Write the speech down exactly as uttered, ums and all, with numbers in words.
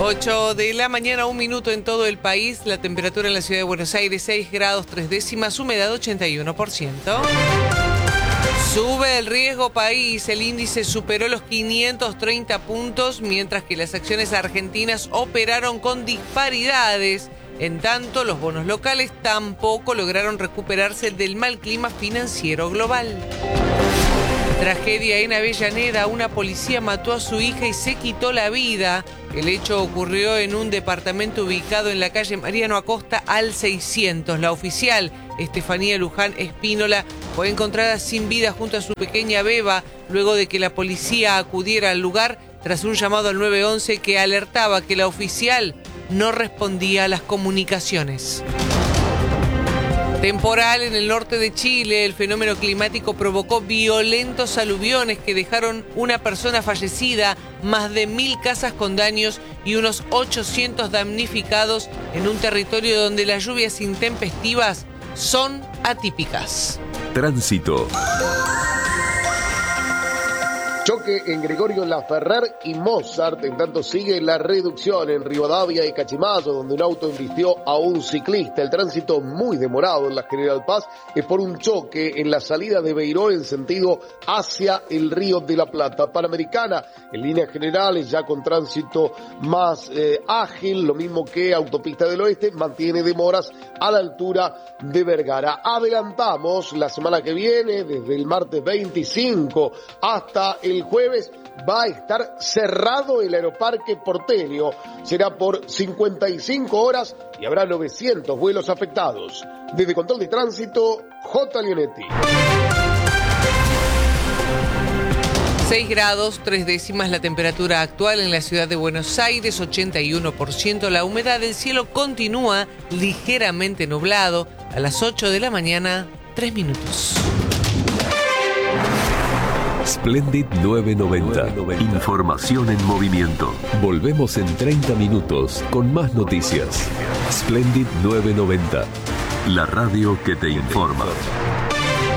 ocho de la mañana, un minuto en todo el país. La temperatura en la ciudad de Buenos Aires, seis grados tres décimas, humedad ochenta y uno por ciento. Sube el riesgo país, el índice superó los quinientos treinta puntos, mientras que las acciones argentinas operaron con disparidades. En tanto, los bonos locales tampoco lograron recuperarse del mal clima financiero global. Tragedia en Avellaneda, una policía mató a su hija y se quitó la vida. El hecho ocurrió en un departamento ubicado en la calle Mariano Acosta al seiscientos. La oficial, Estefanía Luján Espínola, fue encontrada sin vida junto a su pequeña beba luego de que la policía acudiera al lugar tras un llamado al nueve once que alertaba que la oficial no respondía a las comunicaciones. Temporal en el norte de Chile, el fenómeno climático provocó violentos aluviones que dejaron una persona fallecida, más de mil casas con daños y unos ochocientos damnificados en un territorio donde las lluvias intempestivas son atípicas. Tránsito. Choque en Gregorio Laferrer y Mozart. En tanto sigue la reducción en Rivadavia y Cachimayo, donde un auto embistió a un ciclista. El tránsito muy demorado en la General Paz es por un choque en la salida de Beiró en sentido hacia el Río de la Plata. Panamericana, en líneas generales, ya con tránsito más eh, ágil, lo mismo que Autopista del Oeste, mantiene demoras a la altura de Vergara. Adelantamos la semana que viene, desde el martes veinticinco hasta el El jueves va a estar cerrado el aeroparque porteño. Será por cincuenta y cinco horas y habrá novecientos vuelos afectados. Desde Control de Tránsito, J. Leonetti. seis grados tres décimas la temperatura actual en la ciudad de Buenos Aires, ochenta y uno por ciento la humedad. El cielo continúa ligeramente nublado. A las ocho de la mañana, tres minutos. Splendid nueve noventa. Información en movimiento. Volvemos en treinta minutos con más noticias. Splendid nueve noventa. La radio que te informa.